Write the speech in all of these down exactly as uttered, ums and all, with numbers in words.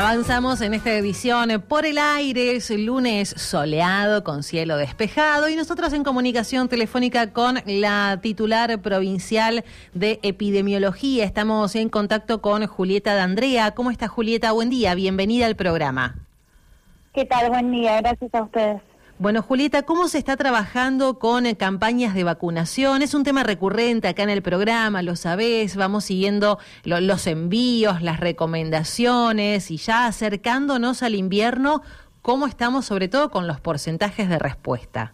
Avanzamos en esta edición por el aire, es lunes soleado con cielo despejado y nosotros en comunicación telefónica con la titular provincial de epidemiología. Estamos en contacto con Julieta D'Andrea. ¿Cómo está, Julieta? Buen día, bienvenida al programa. ¿Qué tal? Buen día, gracias a ustedes. Bueno, Julieta, ¿cómo se está trabajando con eh, campañas de vacunación? Es un tema recurrente acá en el programa, lo sabés, vamos siguiendo lo, los envíos, las recomendaciones y ya acercándonos al invierno, ¿cómo estamos sobre todo con los porcentajes de respuesta?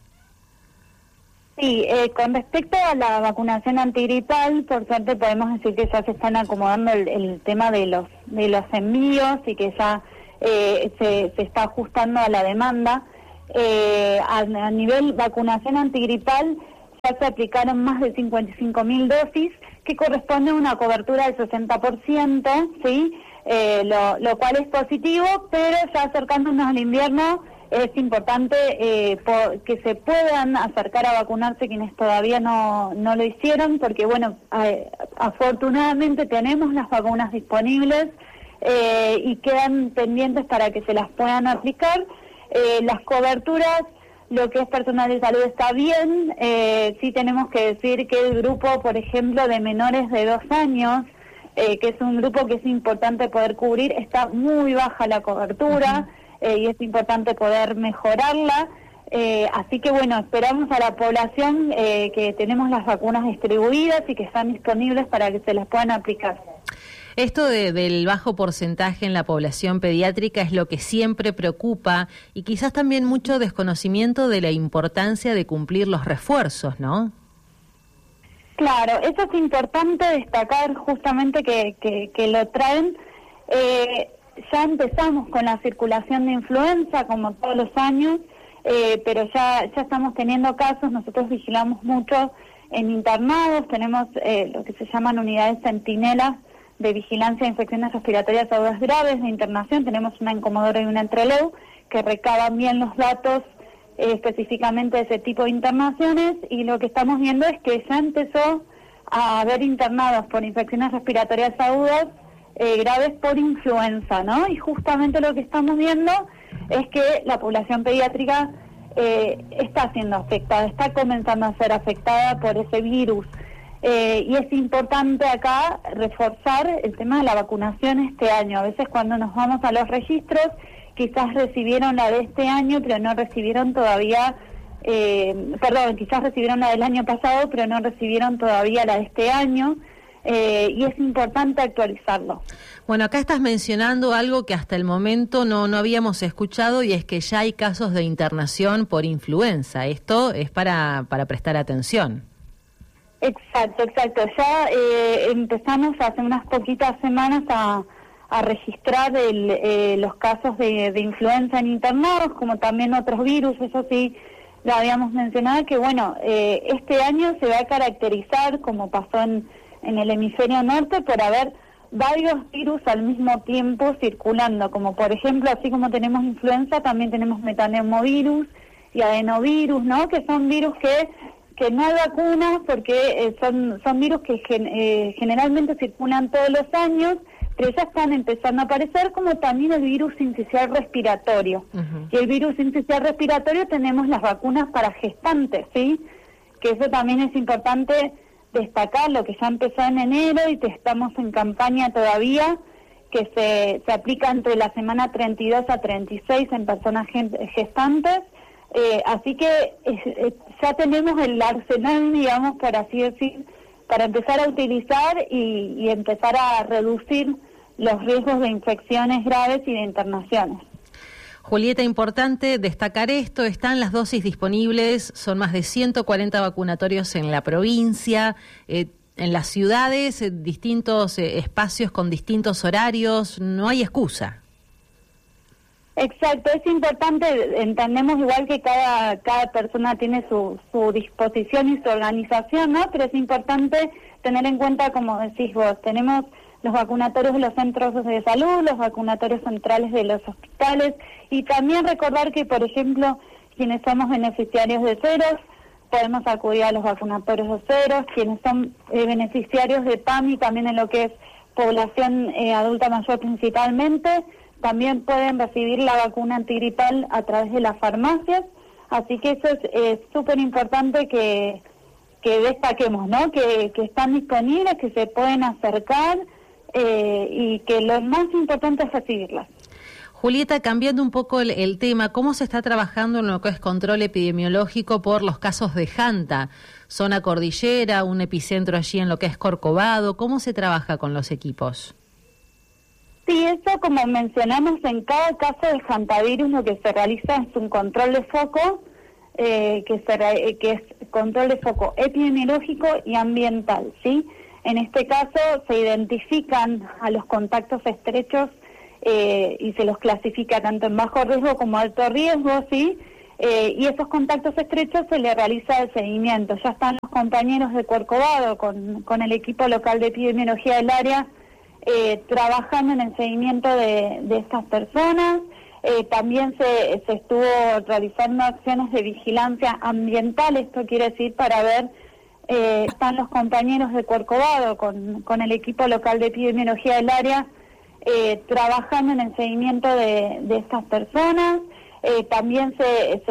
Sí, eh, con respecto a la vacunación antigripal, por suerte podemos decir que ya se están acomodando el, el tema de los, de los envíos y que ya eh, se, se está ajustando a la demanda. Eh, a, a nivel vacunación antigripal ya se aplicaron más de cincuenta y cinco mil dosis, que corresponde a una cobertura del sesenta por ciento, ¿sí? Eh, lo, lo cual es positivo, pero ya acercándonos al invierno es importante eh, por, que se puedan acercar a vacunarse quienes todavía no, no lo hicieron, porque bueno, eh, afortunadamente tenemos las vacunas disponibles eh, y quedan pendientes para que se las puedan aplicar. Eh, las coberturas, lo que es personal de salud está bien, eh, sí tenemos que decir que el grupo, por ejemplo, de menores de dos años, eh, que es un grupo que es importante poder cubrir, está muy baja la cobertura eh, y es importante poder mejorarla, eh, así que bueno, esperamos a la población eh, que tenemos las vacunas distribuidas y que están disponibles para que se las puedan aplicar. Esto de, del bajo porcentaje en la población pediátrica es lo que siempre preocupa y quizás también mucho desconocimiento de la importancia de cumplir los refuerzos, ¿no? Claro, eso es importante destacar justamente que, que, que lo traen. Eh, ya empezamos con la circulación de influenza como todos los años, eh, pero ya, ya estamos teniendo casos, nosotros vigilamos mucho en internados, tenemos eh, lo que se llaman unidades centinelas de vigilancia de infecciones respiratorias agudas graves de internación. Tenemos una en Comodoro y una en Trelew que recaban bien los datos eh, específicamente de ese tipo de internaciones, y lo que estamos viendo es que ya empezó a haber internados por infecciones respiratorias agudas eh, graves por influenza, ¿no? Y justamente lo que estamos viendo es que la población pediátrica eh, está siendo afectada, está comenzando a ser afectada por ese virus. Eh, y es importante acá reforzar el tema de la vacunación este año. A veces cuando nos vamos a los registros, quizás recibieron la de este año, pero no recibieron todavía, eh, perdón, quizás recibieron la del año pasado, pero no recibieron todavía la de este año, eh, y es importante actualizarlo. Bueno, acá estás mencionando algo que hasta el momento no, no habíamos escuchado, y es que ya hay casos de internación por influenza. Esto es para, para prestar atención. Exacto, exacto. Ya eh, empezamos hace unas poquitas semanas a, a registrar el, eh, los casos de, de influenza en internados, como también otros virus. Eso sí lo habíamos mencionado, que bueno, eh, este año se va a caracterizar, como pasó en, en el hemisferio norte, por haber varios virus al mismo tiempo circulando, como por ejemplo, así como tenemos influenza, también tenemos metaneumovirus y adenovirus, ¿no? Que son virus que que no hay vacunas porque eh, son son virus que gen, eh, generalmente circulan todos los años, pero ya están empezando a aparecer, como también el virus sincicial respiratorio. Uh-huh. Y el virus sincicial respiratorio tenemos las vacunas para gestantes, ¿sí? Que eso también es importante destacar, lo que ya empezó en enero y que estamos en campaña todavía, que se, se aplica entre la semana treinta y dos a treinta y seis en personas gestantes. Eh, así que eh, ya tenemos el arsenal, digamos, por así decir, para empezar a utilizar y, y empezar a reducir los riesgos de infecciones graves y de internaciones. Julieta, importante destacar esto, están las dosis disponibles, son más de ciento cuarenta vacunatorios en la provincia, eh, en las ciudades, eh, distintos eh, espacios con distintos horarios, no hay excusa. Exacto, es importante, entendemos igual que cada cada persona tiene su, su disposición y su organización, ¿no? Pero es importante tener en cuenta, como decís vos, tenemos los vacunatorios de los centros de salud, los vacunatorios centrales de los hospitales, y también recordar que, por ejemplo, quienes somos beneficiarios de ceros, podemos acudir a los vacunatorios de ceros, quienes son eh, beneficiarios de PAMI, también en lo que es población eh, adulta mayor principalmente, también pueden recibir la vacuna antigripal a través de las farmacias, así que eso es súper importante que, que destaquemos, ¿no? Que, que están disponibles, que se pueden acercar eh, y que lo más importante es recibirlas. Julieta, cambiando un poco el, el tema, ¿cómo se está trabajando en lo que es control epidemiológico por los casos de Janta? Zona cordillera, un epicentro allí en lo que es Corcovado, ¿cómo se trabaja con los equipos? Sí, eso como mencionamos, en cada caso de hantavirus lo que se realiza es un control de foco, eh, que, se, que es control de foco epidemiológico y ambiental, ¿sí? En este caso se identifican a los contactos estrechos eh, y se los clasifica tanto en bajo riesgo como alto riesgo, ¿sí? Eh, y esos contactos estrechos se le realiza el seguimiento. Ya están los compañeros de Corcovado con, con el equipo local de epidemiología del área eh, trabajando en el seguimiento de, de estas personas. Eh, también se, se estuvo realizando acciones de vigilancia ambiental, esto quiere decir para ver, eh, están los compañeros de Corcovado con, con el equipo local de epidemiología del área eh, trabajando en el seguimiento de, de estas personas. Eh, también se, se